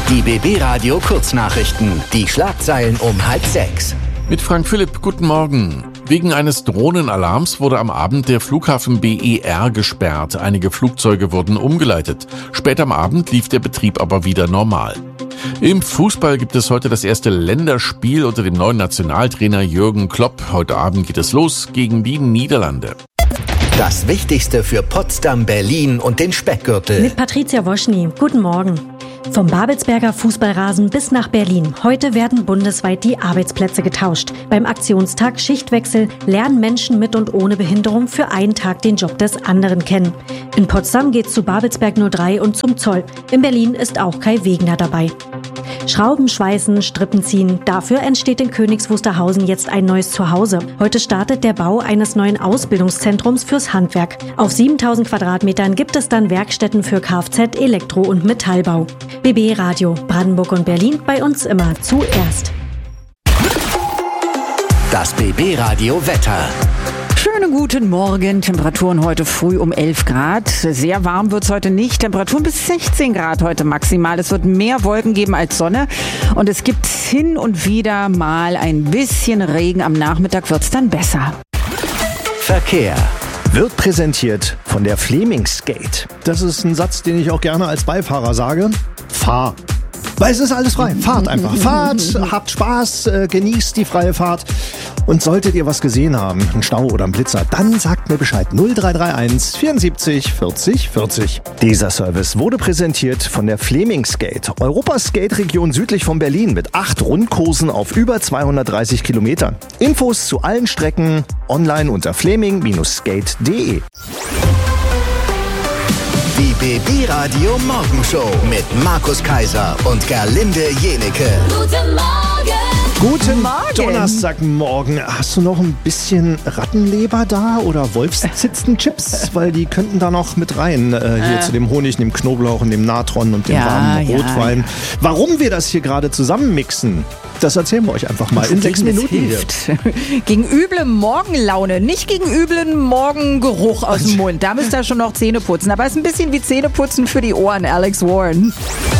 Die BB Radio Kurznachrichten. Die Schlagzeilen um 5:30. Mit Frank Philipp, guten Morgen. Wegen eines Drohnenalarms wurde am Abend der Flughafen BER gesperrt. Einige Flugzeuge wurden umgeleitet. Später am Abend lief der Betrieb aber wieder normal. Im Fußball gibt es heute das erste Länderspiel unter dem neuen Nationaltrainer Jürgen Klopp. Heute Abend geht es los gegen die Niederlande. Das Wichtigste für Potsdam, Berlin und den Speckgürtel. Mit Patricia Woschny. Guten Morgen. Vom Babelsberger Fußballrasen bis nach Berlin. Heute werden bundesweit die Arbeitsplätze getauscht. Beim Aktionstag Schichtwechsel lernen Menschen mit und ohne Behinderung für einen Tag den Job des anderen kennen. In Potsdam geht's zu Babelsberg 03 und zum Zoll. In Berlin ist auch Kai Wegener dabei. Schrauben, Schweißen, Strippen ziehen. Dafür entsteht in Königs Wusterhausen jetzt ein neues Zuhause. Heute startet der Bau eines neuen Ausbildungszentrums fürs Handwerk. Auf 7000 Quadratmetern gibt es dann Werkstätten für Kfz, Elektro- und Metallbau. BB Radio, Brandenburg und Berlin, bei uns immer zuerst. Das BB Radio Wetter. Schönen guten Morgen. Temperaturen heute früh um 11 Grad. Sehr warm wird's heute nicht. Temperaturen bis 16 Grad heute maximal. Es wird mehr Wolken geben als Sonne. Und es gibt hin und wieder mal ein bisschen Regen. Am Nachmittag wird's dann besser. Verkehr. Wird präsentiert von der Fleming's-Gate. Das ist ein Satz, den ich auch gerne als Beifahrer sage. Fahr. Weil es ist alles frei. Fahrt einfach. Fahrt, habt Spaß, genießt die freie Fahrt. Und solltet ihr was gesehen haben, einen Stau oder einen Blitzer, dann sagt mir Bescheid. 0331 74 40 40. Dieser Service wurde präsentiert von der Fleming's-Gate. Europas Skate-Region südlich von Berlin mit 8 Rundkursen auf über 230 Kilometern. Infos zu allen Strecken online unter fleming-skate.de. Die BB Radio Morgenshow mit Markus Kaiser und Gerlinde Jenecke. Guten Morgen! Guten Morgen. Donnerstagmorgen. Hast du noch ein bisschen Rattenleber da oder Wolfszitzenchips? Weil die könnten da noch mit rein. Hier zu dem Honig, dem Knoblauch und dem Natron und dem warmen Rotwein. Ja. Warum wir das hier gerade zusammen mixen, das erzählen wir euch einfach mal in 6 Minuten hilft. Hier. Gegen üble Morgenlaune, nicht gegen üblen Morgengeruch aus dem Mund. Da müsst ihr schon noch Zähne putzen. Aber es ist ein bisschen wie Zähneputzen für die Ohren, Alex Warren.